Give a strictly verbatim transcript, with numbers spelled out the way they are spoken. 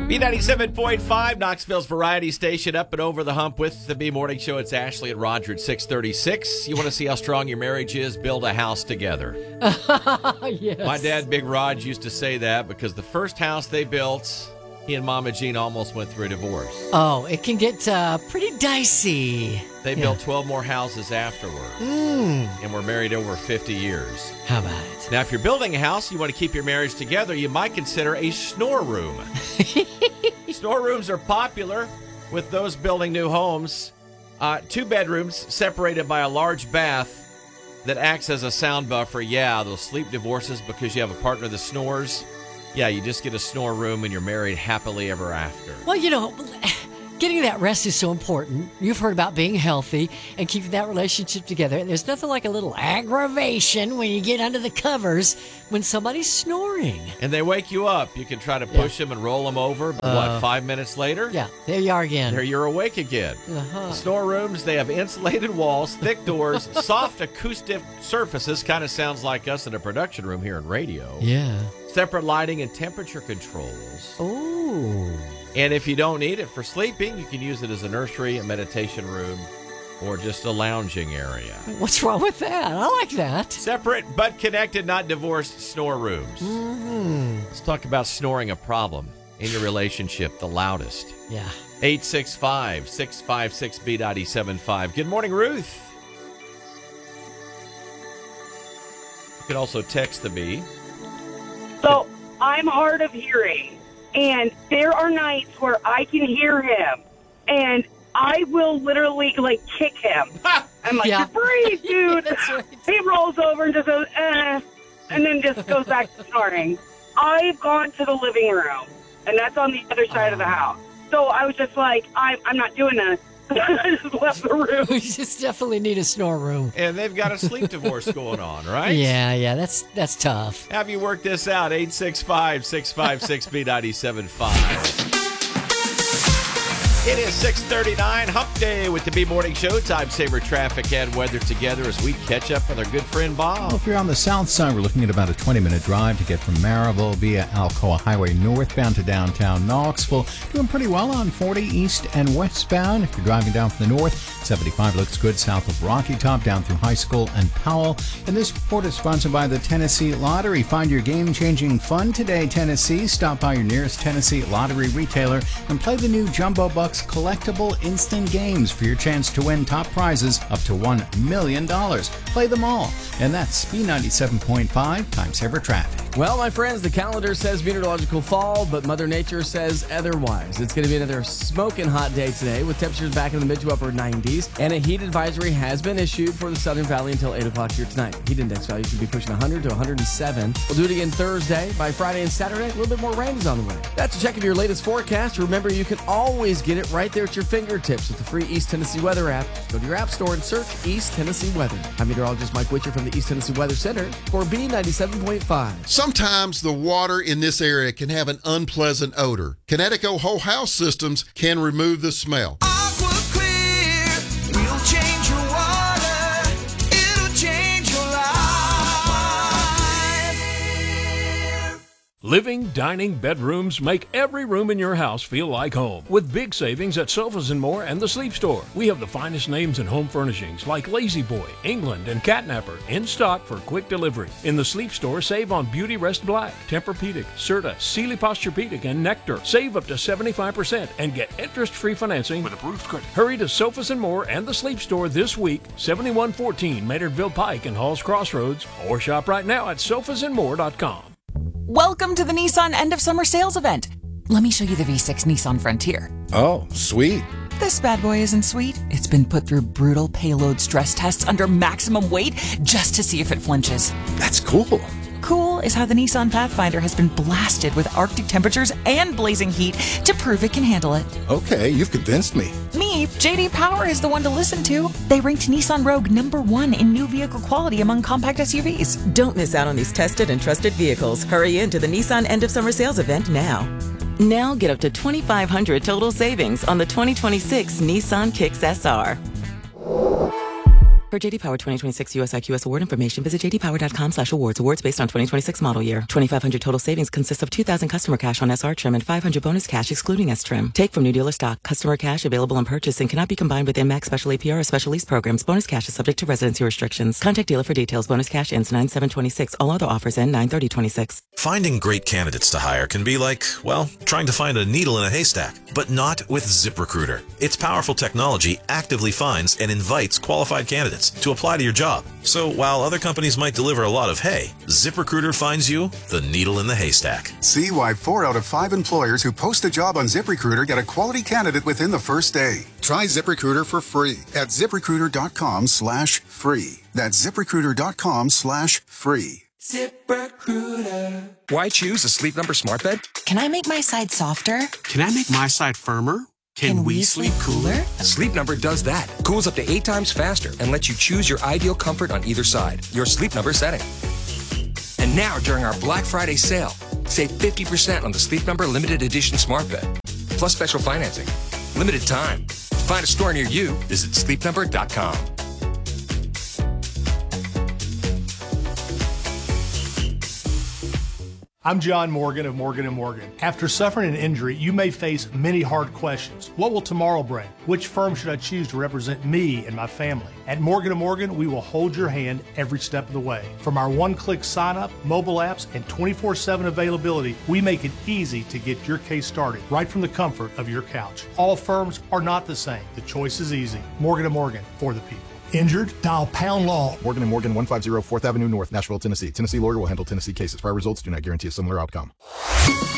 B ninety-seven point five, Knoxville's variety station, up and over the hump with the B Morning Show. It's Ashley and Roger at six thirty-six. You want to see how strong your marriage is? Build a house together. Yes. My dad, Big Rod, used to say that because the first house they built, he and Mama Jean almost went through a divorce. Oh, it can get uh, pretty dicey. They Yeah. built twelve more houses afterward, Mm. and were married over fifty years. How about it? Now, if you're building a house, you want to keep your marriage together, you might consider a snore room. Snore rooms are popular with those building new homes. Uh, two bedrooms separated by a large bath that acts as a sound buffer. Yeah, those sleep divorces because you have a partner that snores. Yeah, you just get a snore room and you're married happily ever after. Well, you know, getting that rest is so important. You've heard about being healthy and keeping that relationship together. And there's nothing like a little aggravation when you get under the covers when somebody's snoring. And they wake you up. You can try to push them and roll them over. But Uh, what, five minutes later? Yeah, there you are again. There you're awake again. Uh-huh. Snore rooms, they have insulated walls, thick doors, soft acoustic surfaces. Kind of sounds like us in a production room here in radio. Yeah. Separate lighting and temperature controls. Oh. And if you don't need it for sleeping, you can use it as a nursery, a meditation room, or just a lounging area. What's wrong with that? I like that. Separate but connected, not divorced snore rooms. Mm-hmm. Let's talk about snoring, a problem in your relationship, the loudest. Yeah. eight six five, six five six, B nine seven five. Good morning, Ruth. You can also text the B. So I'm hard of hearing, and there are nights where I can hear him, and I will literally, like, kick him. I'm like, Yeah. breathe, dude. That's right. He rolls over and just goes, eh, and then just goes back to snoring. I've gone to the living room, and that's on the other side of the house. So I was just like, I'm, I'm not doing this. I just left the room. We just definitely need a snore room. And they've got a sleep divorce going on, right? Yeah, yeah, that's that's tough. Have you worked this out? eight six five, six five six, B nine seven five. It is six thirty-nine, Hump Day with the B Morning Show. Time saver traffic and weather together as we catch up with our good friend Bob. Well, if you're on the south side, we're looking at about a twenty-minute drive to get from Maryville via Alcoa Highway northbound to downtown Knoxville. Doing pretty well on forty east and westbound. If you're driving down from the north, seventy-five looks good south of Rocky Top down through High School and Powell. And this report is sponsored by the Tennessee Lottery. Find your game-changing fun today, Tennessee. Stop by your nearest Tennessee Lottery retailer and play the new Jumbo Bucks collectible instant games for your chance to win top prizes up to one million dollars. Play them all. And that's B ninety-seven point five, Time Saver Traffic. Well, my friends, the calendar says meteorological fall, but Mother Nature says otherwise. It's going to be another smoking hot day today with temperatures back in the mid to upper nineties, and a heat advisory has been issued for the Southern Valley until eight o'clock here tonight. Heat index values should be pushing one hundred to one hundred seven. We'll do it again Thursday. By Friday and Saturday, a little bit more rain is on the way. That's a check of your latest forecast. Remember, you can always get it right there at your fingertips with the free East Tennessee Weather app. Go to your app store and search East Tennessee Weather. I'm meteorologist Mike Witcher from the East Tennessee Weather Center for B ninety-seven point five. Sometimes the water in this area can have an unpleasant odor. Connecticut Whole House Systems can remove the smell. Aqua Clear will change your water. It'll change your life. Living, dining, bedrooms make every room in your house feel like home. With big savings at Sofas and More and the Sleep Store. We have the finest names in home furnishings like Lazy Boy, England, and Catnapper in stock for quick delivery. In the Sleep Store, save on Beauty Rest Black, Tempur-Pedic, Serta, Sealy Posturepedic, and Nectar. Save up to seventy-five percent and get interest-free financing with approved credit. Hurry to Sofas and More and the Sleep Store this week, seventy-one fourteen Maynardville Pike and Halls Crossroads, or shop right now at sofas and more dot com. Welcome to the Nissan End of Summer Sales Event. Let me show you the V six Nissan Frontier. Oh, sweet. This bad boy isn't sweet. It's been put through brutal payload stress tests under maximum weight just to see if it flinches. That's cool. Cool is how the Nissan Pathfinder has been blasted with Arctic temperatures and blazing heat to prove it can handle it. Okay, you've convinced me. Me, J D Power is the one to listen to. They ranked Nissan Rogue number one in new vehicle quality among compact S U Vs. Don't miss out on these tested and trusted vehicles. Hurry into the Nissan End of Summer Sales Event now. Now get up to twenty-five hundred dollars total savings on the twenty twenty-six Nissan Kicks S R. For J D Power twenty twenty-six U S I Q S award information, visit jdpower.com slash awards. Awards based on twenty twenty-six model year. twenty-five hundred total savings consists of two thousand customer cash on S R trim and five hundred bonus cash excluding S trim. Take from new dealer stock. Customer cash available on purchase and cannot be combined with M MAX special A P R or special lease programs. Bonus cash is subject to residency restrictions. Contact dealer for details. Bonus cash ends nine seven twenty-six. All other offers end nine thirty twenty-six. Finding great candidates to hire can be like, well, trying to find a needle in a haystack, but not with ZipRecruiter. Its powerful technology actively finds and invites qualified candidates to apply to your job. So while other companies might deliver a lot of hay, ZipRecruiter finds you the needle in the haystack. See why four out of five employers who post a job on ZipRecruiter get a quality candidate within the first day. Try ZipRecruiter for free at ZipRecruiter.com slash free. That's ZipRecruiter.com slash free. ZipRecruiter. Why choose a Sleep Number smart bed? Can I make my side softer? Can I make my side firmer? Can, Can we, we sleep sleep cooler? cooler? Sleep Number does that. Cools up to eight times faster and lets you choose your ideal comfort on either side. Your Sleep Number setting. And now during our Black Friday sale, save fifty percent on the Sleep Number limited edition smart bed. Plus special financing. Limited time. To find a store near you, visit sleep number dot com. I'm John Morgan of Morgan and Morgan. After suffering an injury, you may face many hard questions. What will tomorrow bring? Which firm should I choose to represent me and my family? At Morgan and Morgan, we will hold your hand every step of the way. From our one-click sign-up, mobile apps, and twenty-four seven availability, we make it easy to get your case started right from the comfort of your couch. All firms are not the same. The choice is easy. Morgan and Morgan, for the people. Injured? Dial pound law. Morgan and Morgan, one fifty fourth Avenue North, Nashville, Tennessee. Tennessee lawyer will handle Tennessee cases. Prior results do not guarantee a similar outcome.